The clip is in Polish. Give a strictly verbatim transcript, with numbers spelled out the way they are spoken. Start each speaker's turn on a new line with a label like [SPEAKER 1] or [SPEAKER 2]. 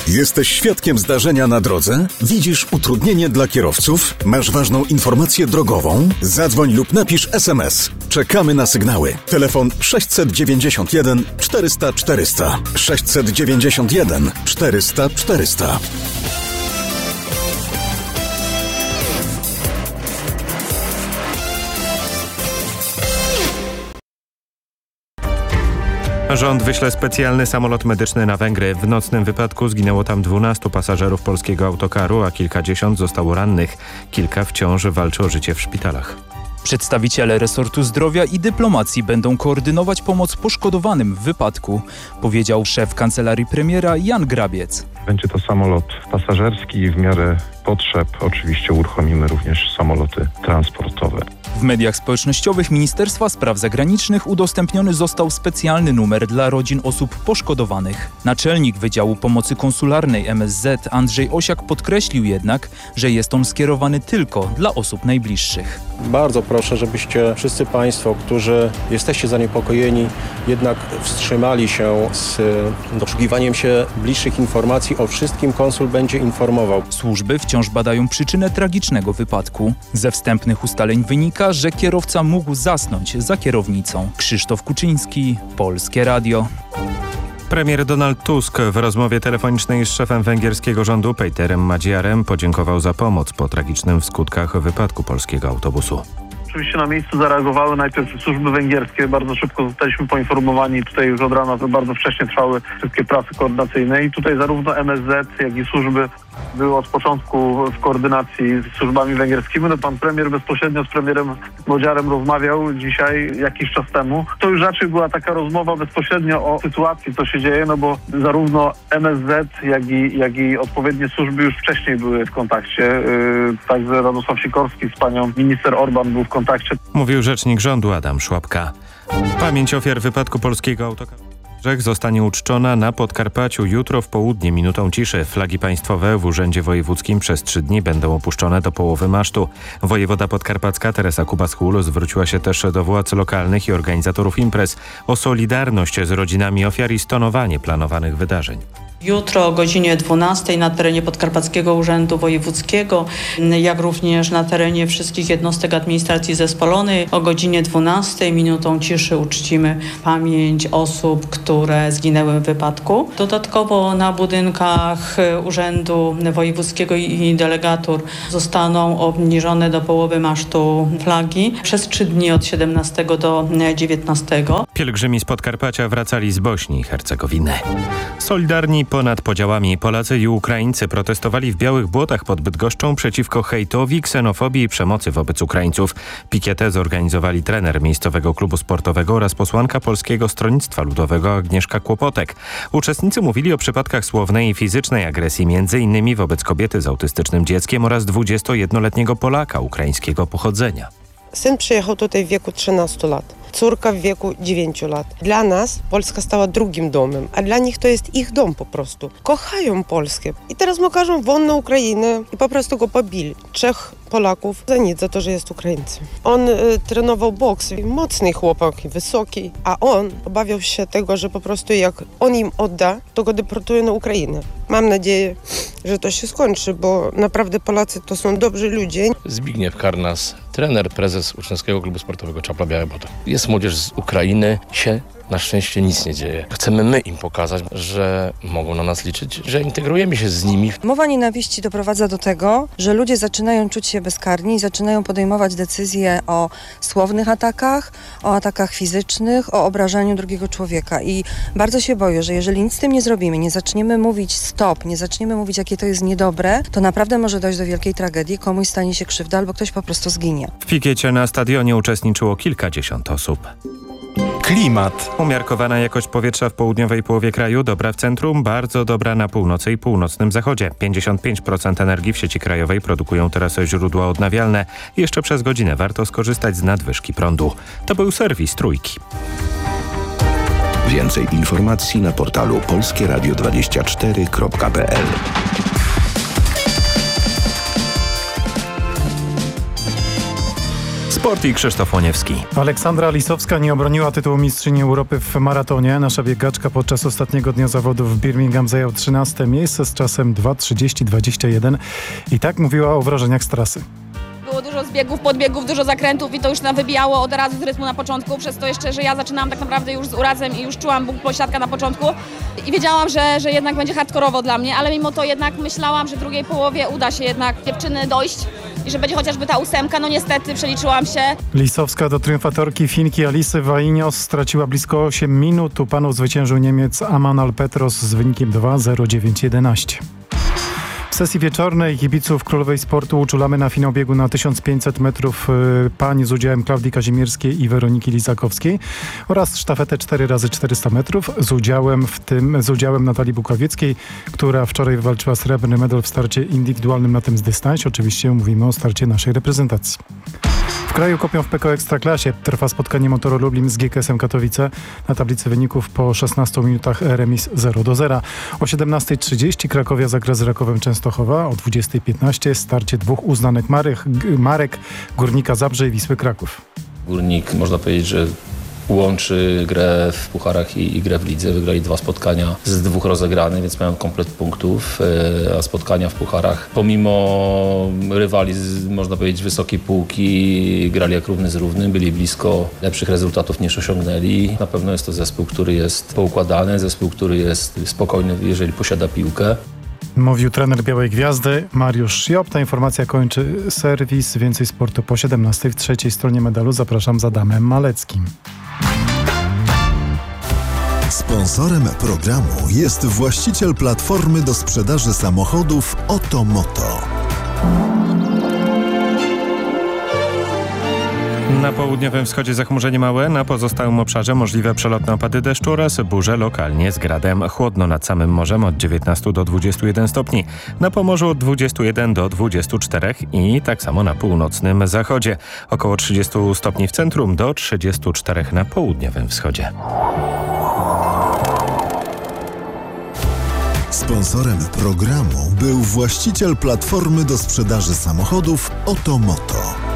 [SPEAKER 1] Jesteś świadkiem zdarzenia na drodze? Widzisz utrudnienie dla kierowców? Masz ważną informację drogową? Zadzwoń lub napisz es em es. Czekamy na sygnały. Telefon sześćset dziewięćdziesiąt jeden czterysta czterysta. sześćset dziewięćdziesiąt jeden czterysta czterysta.
[SPEAKER 2] Rząd wyśle specjalny samolot medyczny na Węgry. W nocnym wypadku zginęło tam dwunastu pasażerów polskiego autokaru, a kilkadziesiąt zostało rannych. Kilka wciąż walczy o życie w szpitalach.
[SPEAKER 3] Przedstawiciele resortu zdrowia i dyplomacji będą koordynować pomoc poszkodowanym w wypadku, powiedział szef kancelarii premiera Jan Grabiec.
[SPEAKER 4] Będzie to samolot pasażerski i w miarę potrzeb oczywiście uruchomimy również samoloty transportowe.
[SPEAKER 3] W mediach społecznościowych Ministerstwa Spraw Zagranicznych udostępniony został specjalny numer dla rodzin osób poszkodowanych. Naczelnik Wydziału Pomocy Konsularnej em es zet Andrzej Osiak podkreślił jednak, że jest on skierowany tylko dla osób najbliższych.
[SPEAKER 5] Bardzo proszę, żebyście wszyscy Państwo, którzy jesteście zaniepokojeni, jednak wstrzymali się z doszukiwaniem się bliższych informacji. O wszystkim konsul będzie informował.
[SPEAKER 3] Służby wciąż badają przyczynę tragicznego wypadku. Ze wstępnych ustaleń wynika, że kierowca mógł zasnąć za kierownicą. Krzysztof Kuczyński, Polskie Radio.
[SPEAKER 2] Premier Donald Tusk w rozmowie telefonicznej z szefem węgierskiego rządu Peterem Madziarem podziękował za pomoc po tragicznym w skutkach wypadku polskiego autobusu.
[SPEAKER 6] Oczywiście na miejscu zareagowały najpierw służby węgierskie. Bardzo szybko zostaliśmy poinformowani. Tutaj już od rana bardzo wcześnie trwały wszystkie prace koordynacyjne i tutaj zarówno em es zet, jak i służby były od początku w koordynacji z służbami węgierskimi. No, pan premier bezpośrednio z premierem Modziarem rozmawiał dzisiaj, jakiś czas temu. To już raczej była taka rozmowa bezpośrednio o sytuacji, co się dzieje, no bo zarówno em es zet, jak i, jak i odpowiednie służby już wcześniej były w kontakcie. Yy, także Radosław Sikorski z panią minister Orban był w kontakcie.
[SPEAKER 2] Mówił rzecznik rządu Adam Szłapka. Pamięć ofiar wypadku polskiego autokaru zostanie uczczona na Podkarpaciu jutro w południe minutą ciszy. Flagi państwowe w Urzędzie Wojewódzkim przez trzy dni będą opuszczone do połowy masztu. Wojewoda podkarpacka Teresa Kubas-Hul zwróciła się też do władz lokalnych i organizatorów imprez o solidarność z rodzinami ofiar i stonowanie planowanych wydarzeń.
[SPEAKER 7] Jutro o godzinie dwunastej na terenie Podkarpackiego Urzędu Wojewódzkiego, jak również na terenie wszystkich jednostek administracji zespolonej o godzinie dwunastej minutą ciszy uczcimy pamięć osób, które zginęły w wypadku. Dodatkowo na budynkach Urzędu Wojewódzkiego i delegatur zostaną obniżone do połowy masztu flagi przez trzy dni od siedemnastego do dziewiętnastego.
[SPEAKER 2] Pielgrzymi z Podkarpacia wracali z Bośni i Hercegowiny. Solidarni ponad podziałami Polacy i Ukraińcy protestowali w Białych Błotach pod Bydgoszczą przeciwko hejtowi, ksenofobii i przemocy wobec Ukraińców. Pikietę zorganizowali trener miejscowego klubu sportowego oraz posłanka Polskiego Stronnictwa Ludowego Agnieszka Kłopotek. Uczestnicy mówili o przypadkach słownej i fizycznej agresji między innymi wobec kobiety z autystycznym dzieckiem oraz dwudziestojednoletniego Polaka ukraińskiego pochodzenia.
[SPEAKER 8] Syn przyjechał tutaj w wieku trzynastu lat, córka w wieku dziewięciu lat. Dla nas Polska stała drugim domem, a dla nich to jest ich dom po prostu. Kochają Polskę. I teraz mu każą won na Ukrainę i po prostu go pobili. Trzech Polaków za nic, za to, że jest Ukraińcem. On y, trenował boks, mocny chłopak, wysoki, a on obawiał się tego, że po prostu jak on im odda, to go deportuje na Ukrainę. Mam nadzieję, że to się skończy, bo naprawdę Polacy to są dobrzy ludzie.
[SPEAKER 9] Zbigniew Karnas, trener, prezes Uczniowskiego Klubu Sportowego Czapla Białe Błoto. Jest młodzież z Ukrainy, się na szczęście nic nie dzieje. Chcemy my im pokazać, że mogą na nas liczyć, że integrujemy się z nimi.
[SPEAKER 10] Mowa nienawiści doprowadza do tego, że ludzie zaczynają czuć się bezkarni i zaczynają podejmować decyzje o słownych atakach, o atakach fizycznych, o obrażaniu drugiego człowieka. I bardzo się boję, że jeżeli nic z tym nie zrobimy, nie zaczniemy mówić stop, nie zaczniemy mówić, jakie to jest niedobre, to naprawdę może dojść do wielkiej tragedii, komuś stanie się krzywda albo ktoś po prostu zginie.
[SPEAKER 2] W pikiecie na stadionie uczestniczyło kilkadziesiąt osób.
[SPEAKER 11] Klimat.
[SPEAKER 2] Umiarkowana jakość powietrza w południowej połowie kraju, dobra w centrum, bardzo dobra na północy i północnym zachodzie. pięćdziesiąt pięć procent energii w sieci krajowej produkują teraz źródła odnawialne. Jeszcze przez godzinę warto skorzystać z nadwyżki prądu. To był serwis Trójki.
[SPEAKER 12] Więcej informacji na portalu polskie radio dwadzieścia cztery kropka p l.
[SPEAKER 2] Sport i Krzysztof Łoniewski.
[SPEAKER 11] Aleksandra Lisowska nie obroniła tytułu mistrzyni Europy w maratonie. Nasza biegaczka podczas ostatniego dnia zawodów w Birmingham zajął trzynaste miejsce z czasem dwa trzydzieści dwadzieścia jeden i tak mówiła o wrażeniach z trasy.
[SPEAKER 13] Było dużo zbiegów, podbiegów, dużo zakrętów i to już nam wybijało od razu z rytmu na początku, przez to jeszcze, że ja zaczynałam tak naprawdę już z urazem i już czułam ból pośladka na początku i wiedziałam, że, że jednak będzie hardkorowo dla mnie, ale mimo to jednak myślałam, że w drugiej połowie uda się jednak dziewczyny dojść i że będzie chociażby ta ósemka, no niestety przeliczyłam się.
[SPEAKER 11] Lisowska do triumfatorki Finki Alisy Vainos straciła blisko osiem minut. U panów zwyciężył Niemiec Amanal Petros z wynikiem dwa zero dziewięć jedenaście. W sesji wieczornej kibiców Królowej Sportu uczulamy na finał biegu na tysiąc pięćset metrów pań z udziałem Klaudii Kazimierskiej i Weroniki Lizakowskiej oraz sztafetę cztery razy czterysta metrów z udziałem w tym z udziałem Natalii Bukowieckiej, która wczoraj wywalczyła srebrny medal w starcie indywidualnym na tym dystansie. Oczywiście mówimy o starcie naszej reprezentacji. W kraju kopią w P K O Ekstraklasie. Trwa spotkanie Motoru Lublin z G K S-em Katowice. Na tablicy wyników po szesnastu minutach remis zero do zera. O siedemnasta trzydzieści Krakowia zagra z Rakowem Częstochowa. O dwudziesta piętnaście starcie dwóch uznanych marek, marek Górnika Zabrze i Wisły Kraków.
[SPEAKER 14] Górnik, można powiedzieć, że łączy grę w pucharach i, i grę w lidze. Wygrali dwa spotkania z dwóch rozegranych, więc mają komplet punktów, a spotkania w pucharach pomimo rywali z, można powiedzieć, wysokiej półki grali jak równy z równym, byli blisko lepszych rezultatów niż osiągnęli. Na pewno jest to zespół, który jest poukładany, zespół, który jest spokojny, jeżeli posiada piłkę.
[SPEAKER 11] Mówił trener Białej Gwiazdy Mariusz Sziop. Ta informacja kończy serwis. Więcej sportu po siedemnastej. W trzeciej stronie medalu zapraszam za Adamem Maleckim.
[SPEAKER 15] Sponsorem programu jest właściciel platformy do sprzedaży samochodów Otomoto.
[SPEAKER 2] Na południowym wschodzie zachmurzenie małe, na pozostałym obszarze możliwe przelotne opady deszczu oraz burze lokalnie z gradem. Chłodno nad samym morzem od dziewiętnastu do dwudziestu jeden stopni. Na Pomorzu od dwudziestu jeden do dwudziestu czterech i tak samo na północnym zachodzie. Około trzydziestu stopni w centrum do trzydziestu czterech na południowym wschodzie.
[SPEAKER 15] Sponsorem programu był właściciel platformy do sprzedaży samochodów Otomoto.